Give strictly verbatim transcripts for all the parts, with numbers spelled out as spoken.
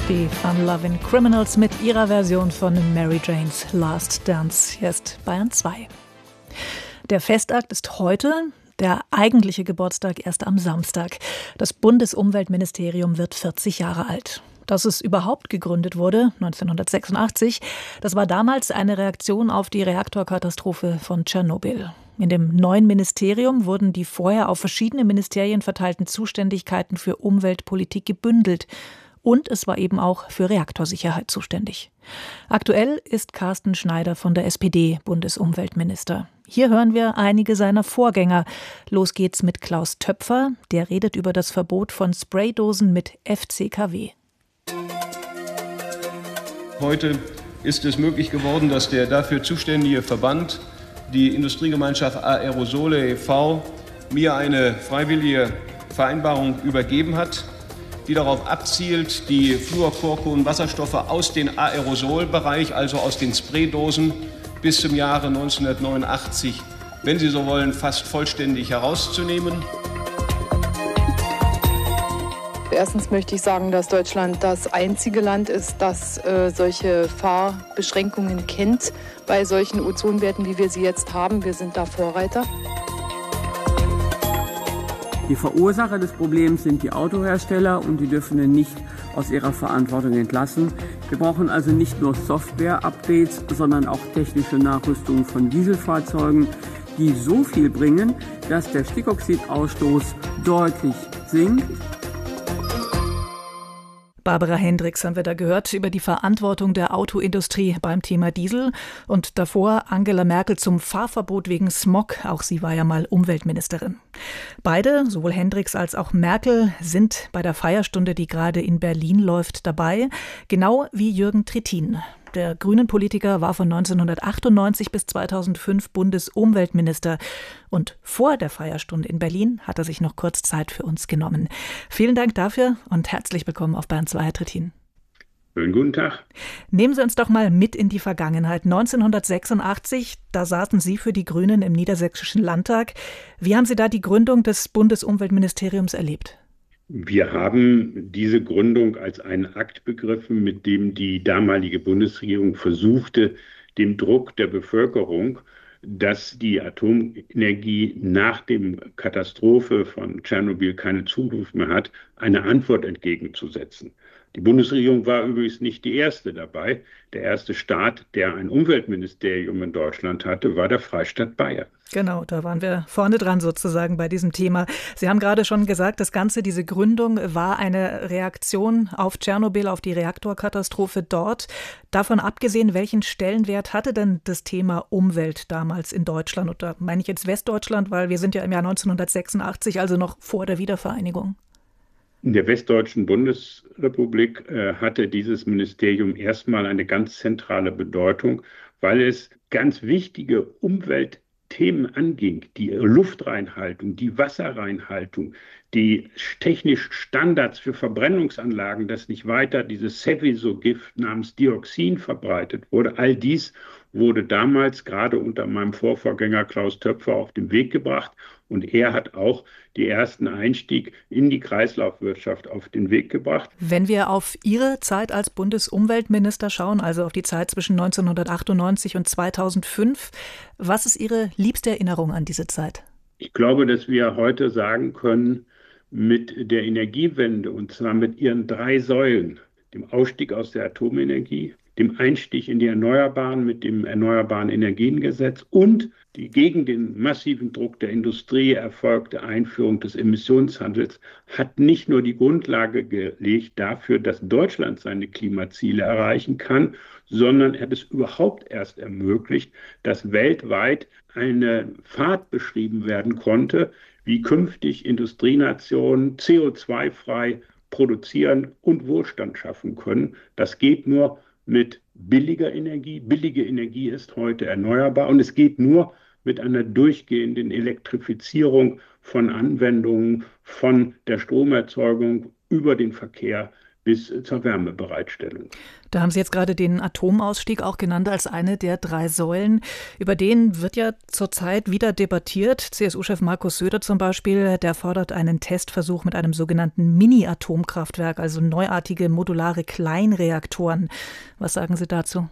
Die Fun-Lovin' Criminals mit ihrer Version von Mary Janes Last Dance. Hier ist Bayern zwei. Der Festakt ist heute, der eigentliche Geburtstag erst am Samstag. Das Bundesumweltministerium wird vierzig Jahre alt. Dass es überhaupt gegründet wurde, neunzehnhundertsechsundachtzig, das war damals eine Reaktion auf die Reaktorkatastrophe von Tschernobyl. In dem neuen Ministerium wurden die vorher auf verschiedene Ministerien verteilten Zuständigkeiten für Umweltpolitik gebündelt. Und es war eben auch für Reaktorsicherheit zuständig. Aktuell ist Carsten Schneider von der S P D Bundesumweltminister. Hier hören wir einige seiner Vorgänger. Los geht's mit Klaus Töpfer. Der redet über das Verbot von Spraydosen mit F C K W. Heute ist es möglich geworden, dass der dafür zuständige Verband, die Industriegemeinschaft Aerosole e V, mir eine freiwillige Vereinbarung übergeben hat, die darauf abzielt, die Fluorchlorkohlenwasserstoffe aus dem Aerosolbereich, also aus den Spraydosen, bis zum Jahre neunzehnhundertneunundachtzig, wenn Sie so wollen, fast vollständig herauszunehmen. Erstens möchte ich sagen, dass Deutschland das einzige Land ist, das äh, solche Fahrbeschränkungen kennt bei solchen Ozonwerten, wie wir sie jetzt haben. Wir sind da Vorreiter. Die Verursacher des Problems sind die Autohersteller und die dürfen wir nicht aus ihrer Verantwortung entlassen. Wir brauchen also nicht nur Software-Updates, sondern auch technische Nachrüstung von Dieselfahrzeugen, die so viel bringen, dass der Stickoxidausstoß deutlich sinkt. Barbara Hendricks haben wir da gehört über die Verantwortung der Autoindustrie beim Thema Diesel. Und davor Angela Merkel zum Fahrverbot wegen Smog. Auch sie war ja mal Umweltministerin. Beide, sowohl Hendricks als auch Merkel, sind bei der Feierstunde, die gerade in Berlin läuft, dabei. Genau wie Jürgen Trittin. Der Grünen-Politiker war von neunzehnhundertachtundneunzig bis zweitausendfünf Bundesumweltminister. Und vor der Feierstunde in Berlin hat er sich noch kurz Zeit für uns genommen. Vielen Dank dafür und herzlich willkommen auf Bayern zwei, Herr Trittin. Schönen guten Tag. Nehmen Sie uns doch mal mit in die Vergangenheit. neunzehnhundertsechsundachtzig, da saßen Sie für die Grünen im Niedersächsischen Landtag. Wie haben Sie da die Gründung des Bundesumweltministeriums erlebt? Wir haben diese Gründung als einen Akt begriffen, mit dem die damalige Bundesregierung versuchte, dem Druck der Bevölkerung, dass die Atomenergie nach der Katastrophe von Tschernobyl keine Zukunft mehr hat, eine Antwort entgegenzusetzen. Die Bundesregierung war übrigens nicht die erste dabei. Der erste Staat, der ein Umweltministerium in Deutschland hatte, war der Freistaat Bayern. Genau, da waren wir vorne dran sozusagen bei diesem Thema. Sie haben gerade schon gesagt, das Ganze, diese Gründung war eine Reaktion auf Tschernobyl, auf die Reaktorkatastrophe dort. Davon abgesehen, welchen Stellenwert hatte denn das Thema Umwelt damals in Deutschland? Und da meine ich jetzt Westdeutschland, weil wir sind ja im Jahr neunzehnhundertsechsundachtzig, also noch vor der Wiedervereinigung. In der Westdeutschen Bundesrepublik äh, hatte dieses Ministerium erstmal eine ganz zentrale Bedeutung, weil es ganz wichtige Umweltthemen anging. Die Luftreinhaltung, die Wasserreinhaltung, die technischen Standards für Verbrennungsanlagen, dass nicht weiter dieses Seveso-Gift namens Dioxin verbreitet wurde. All dies wurde damals gerade unter meinem Vorvorgänger Klaus Töpfer auf den Weg gebracht. Und er hat auch den ersten Einstieg in die Kreislaufwirtschaft auf den Weg gebracht. Wenn wir auf Ihre Zeit als Bundesumweltminister schauen, also auf die Zeit zwischen neunzehnhundertachtundneunzig und zweitausendfünf, was ist Ihre liebste Erinnerung an diese Zeit? Ich glaube, dass wir heute sagen können, mit der Energiewende, und zwar mit ihren drei Säulen, dem Ausstieg aus der Atomenergie, dem Einstieg in die Erneuerbaren mit dem Erneuerbaren Energiengesetz und die gegen den massiven Druck der Industrie erfolgte Einführung des Emissionshandels hat nicht nur die Grundlage gelegt dafür, dass Deutschland seine Klimaziele erreichen kann, sondern hat es überhaupt erst ermöglicht, dass weltweit eine Pfad beschrieben werden konnte, wie künftig Industrienationen C O zwei frei produzieren und Wohlstand schaffen können. Das geht nur mit billiger Energie. Billige Energie ist heute erneuerbar und es geht nur mit einer durchgehenden Elektrifizierung von Anwendungen, von der Stromerzeugung über den Verkehr bis zur Wärmebereitstellung. Da haben Sie jetzt gerade den Atomausstieg auch genannt als eine der drei Säulen. Über den wird ja zurzeit wieder debattiert. C S U-Chef Markus Söder zum Beispiel, der fordert einen Testversuch mit einem sogenannten Mini-Atomkraftwerk, also neuartige modulare Kleinreaktoren. Was sagen Sie dazu?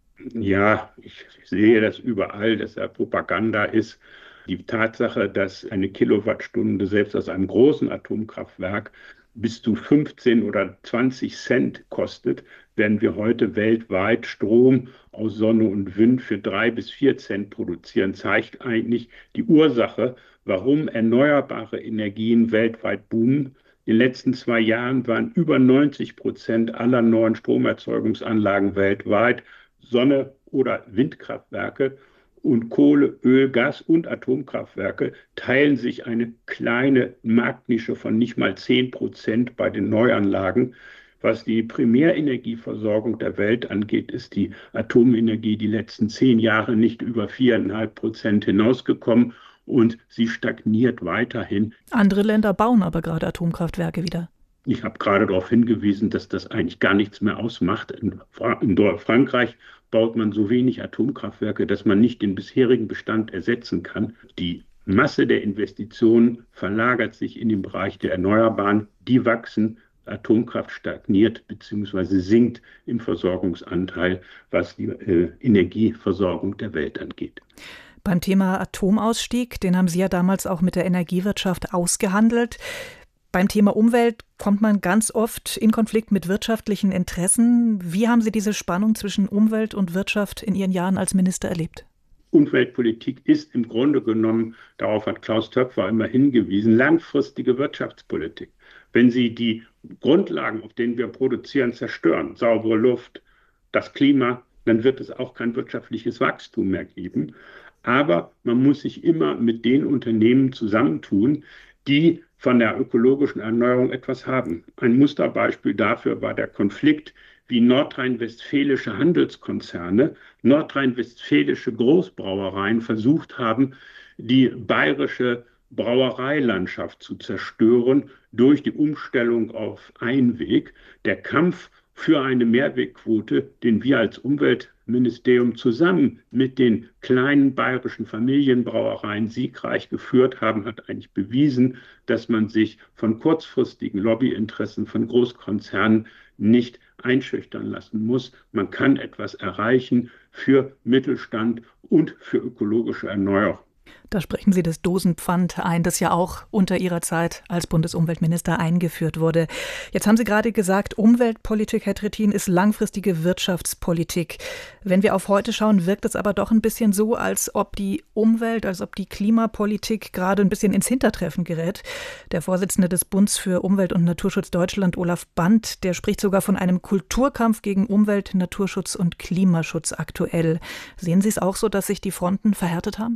Ja, ich sehe das überall, dass da Propaganda ist. Die Tatsache, dass eine Kilowattstunde selbst aus einem großen Atomkraftwerk bis zu fünfzehn oder zwanzig Cent kostet, während wir heute weltweit Strom aus Sonne und Wind für drei bis vier Cent produzieren, zeigt eigentlich die Ursache, warum erneuerbare Energien weltweit boomen. In den letzten zwei Jahren waren über neunzig Prozent aller neuen Stromerzeugungsanlagen weltweit Sonne- oder Windkraftwerke. Und Kohle, Öl, Gas und Atomkraftwerke teilen sich eine kleine Marktnische von nicht mal zehn Prozent bei den Neuanlagen. Was die Primärenergieversorgung der Welt angeht, ist die Atomenergie die letzten zehn Jahre nicht über viereinhalb Prozent hinausgekommen und sie stagniert weiterhin. Andere Länder bauen aber gerade Atomkraftwerke wieder. Ich habe gerade darauf hingewiesen, dass das eigentlich gar nichts mehr ausmacht. In, Fra- in Frankreich baut man so wenig Atomkraftwerke, dass man nicht den bisherigen Bestand ersetzen kann. Die Masse der Investitionen verlagert sich in den Bereich der Erneuerbaren. Die wachsen, Atomkraft stagniert bzw. sinkt im Versorgungsanteil, was die äh, Energieversorgung der Welt angeht. Beim Thema Atomausstieg, den haben Sie ja damals auch mit der Energiewirtschaft ausgehandelt. Beim Thema Umwelt kommt man ganz oft in Konflikt mit wirtschaftlichen Interessen. Wie haben Sie diese Spannung zwischen Umwelt und Wirtschaft in Ihren Jahren als Minister erlebt? Umweltpolitik ist im Grunde genommen, darauf hat Klaus Töpfer immer hingewiesen, langfristige Wirtschaftspolitik. Wenn Sie die Grundlagen, auf denen wir produzieren, zerstören, saubere Luft, das Klima, dann wird es auch kein wirtschaftliches Wachstum mehr geben. Aber man muss sich immer mit den Unternehmen zusammentun, die von der ökologischen Erneuerung etwas haben. Ein Musterbeispiel dafür war der Konflikt, wie nordrhein-westfälische Handelskonzerne, nordrhein-westfälische Großbrauereien versucht haben, die bayerische Brauereilandschaft zu zerstören durch die Umstellung auf Einweg. Der Kampf für eine Mehrwegquote, den wir als Umweltministerium zusammen mit den kleinen bayerischen Familienbrauereien siegreich geführt haben, hat eigentlich bewiesen, dass man sich von kurzfristigen Lobbyinteressen von Großkonzernen nicht einschüchtern lassen muss. Man kann etwas erreichen für Mittelstand und für ökologische Erneuerung. Da sprechen Sie das Dosenpfand ein, das ja auch unter Ihrer Zeit als Bundesumweltminister eingeführt wurde. Jetzt haben Sie gerade gesagt, Umweltpolitik, Herr Trittin, ist langfristige Wirtschaftspolitik. Wenn wir auf heute schauen, wirkt es aber doch ein bisschen so, als ob die Umwelt, als ob die Klimapolitik gerade ein bisschen ins Hintertreffen gerät. Der Vorsitzende des Bundes für Umwelt- und Naturschutz Deutschland, Olaf Bandt, der spricht sogar von einem Kulturkampf gegen Umwelt, Naturschutz und Klimaschutz aktuell. Sehen Sie es auch so, dass sich die Fronten verhärtet haben?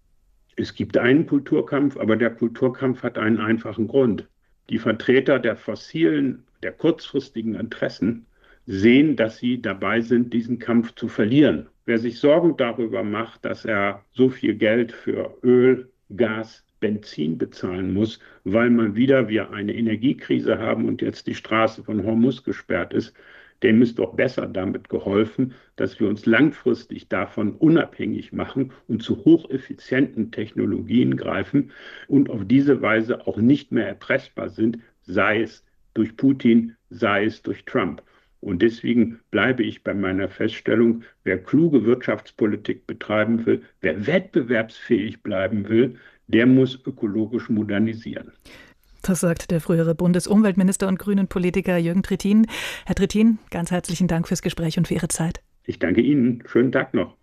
Es gibt einen Kulturkampf, aber der Kulturkampf hat einen einfachen Grund. Die Vertreter der fossilen, der kurzfristigen Interessen sehen, dass sie dabei sind, diesen Kampf zu verlieren. Wer sich Sorgen darüber macht, dass er so viel Geld für Öl, Gas, Benzin bezahlen muss, weil mal wieder wir eine Energiekrise haben und jetzt die Straße von Hormuz gesperrt ist, dem ist doch besser damit geholfen, dass wir uns langfristig davon unabhängig machen und zu hocheffizienten Technologien greifen und auf diese Weise auch nicht mehr erpressbar sind, sei es durch Putin, sei es durch Trump. Und deswegen bleibe ich bei meiner Feststellung, wer kluge Wirtschaftspolitik betreiben will, wer wettbewerbsfähig bleiben will, der muss ökologisch modernisieren. Das sagt der frühere Bundesumweltminister und Grünen-Politiker Jürgen Trittin. Herr Trittin, ganz herzlichen Dank fürs Gespräch und für Ihre Zeit. Ich danke Ihnen. Schönen Tag noch.